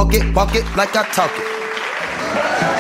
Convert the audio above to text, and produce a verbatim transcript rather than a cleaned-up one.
Walk it, walk it like I talk it.